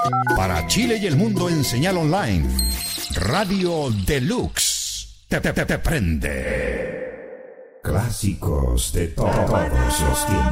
Para Chile y el mundo en señal online. Radio Deluxe. Te prende. Clásicos de todos los tiempos.